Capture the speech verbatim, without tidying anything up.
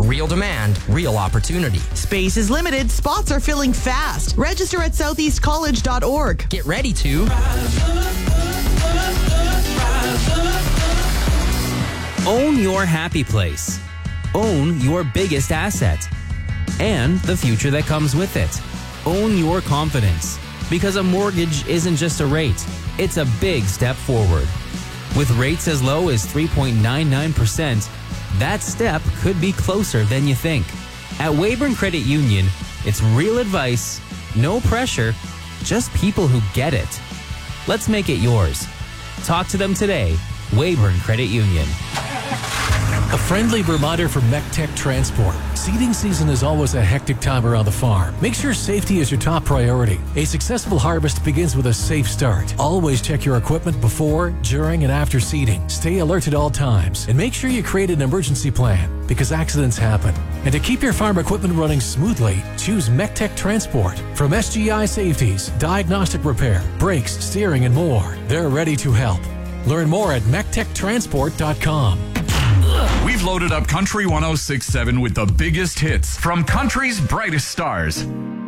Real demand, real opportunity. Space is limited. Spots are filling fast. Register at southeast college dot org. Get ready to own your happy place. Own your biggest asset. And the future that comes with it. Own your confidence. Because a mortgage isn't just a rate. It's a big step forward. With rates as low as three point nine nine percent, that step could be closer than you think. At Weyburn Credit Union, it's real advice, no pressure, just people who get it. Let's make it yours. Talk to them today. Weyburn Credit Union. A friendly reminder from MechTech Transport. Seeding season is always a hectic time around the farm. Make sure safety is your top priority. A successful harvest begins with a safe start. Always check your equipment before, during, and after seeding. Stay alert at all times. And make sure you create an emergency plan, because accidents happen. And to keep your farm equipment running smoothly, choose MechTech Transport. From S G I Safeties, diagnostic repair, brakes, steering, and more, they're ready to help. Learn more at mech tech transport dot com. We've loaded up Country one oh six point seven with the biggest hits from country's brightest stars.